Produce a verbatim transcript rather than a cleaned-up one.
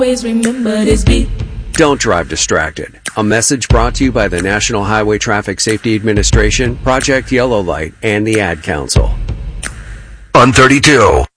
Always remember this beat. Don't drive distracted. A message brought to you by the National Highway Traffic Safety Administration, Project Yellow Light, and the Ad Council. On thirty-two.